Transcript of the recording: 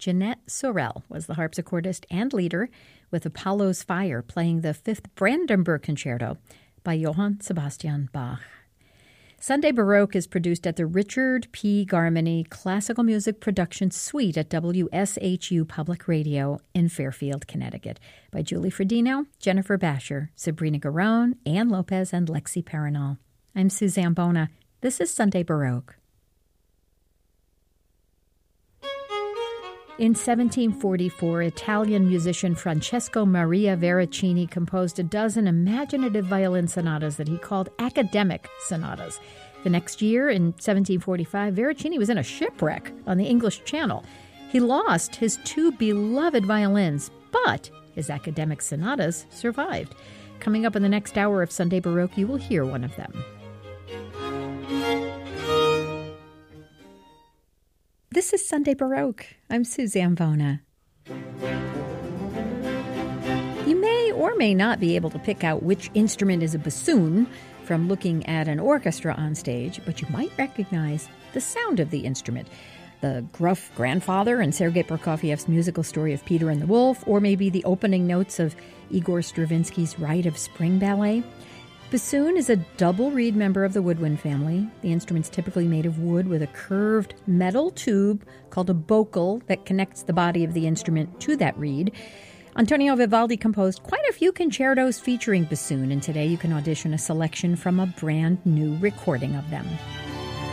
Jeanette Sorel was the harpsichordist and leader, with Apollo's Fire playing the Fifth Brandenburg Concerto by Johann Sebastian Bach. Sunday Baroque is produced at the Richard P. Garmany Classical Music Production Suite at WSHU Public Radio in Fairfield, Connecticut, by Julie Fredino, Jennifer Basher, Sabrina Garone, Ann Lopez, and Lexi Paranol. I'm Suzanne Bona. This is Sunday Baroque. In 1744, Italian musician Francesco Maria Veracini composed a dozen imaginative violin sonatas that he called academic sonatas. The next year, in 1745, Veracini was in a shipwreck on the English Channel. He lost his two beloved violins, but his academic sonatas survived. Coming up in the next hour of Sunday Baroque, you will hear one of them. This is Sunday Baroque. I'm Suzanne Bona. You may or may not be able to pick out which instrument is a bassoon from looking at an orchestra on stage, but you might recognize the sound of the instrument. The gruff grandfather in Sergei Prokofiev's musical story of Peter and the Wolf, or maybe the opening notes of Igor Stravinsky's Rite of Spring Ballet. Bassoon is a double reed member of the woodwind family. The instrument's typically made of wood with a curved metal tube called a bocal that connects the body of the instrument to that reed. Antonio Vivaldi composed quite a few concertos featuring bassoon, and today you can audition a selection from a brand new recording of them.